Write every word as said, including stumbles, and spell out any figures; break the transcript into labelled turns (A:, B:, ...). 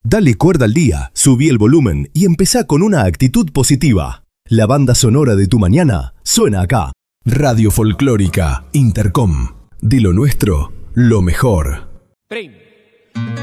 A: Dale cuerda al día, subí el volumen y empezá con una actitud positiva. La banda sonora de tu mañana suena acá. Radio Folclórica Intercom. De lo nuestro, lo mejor.
B: Prim.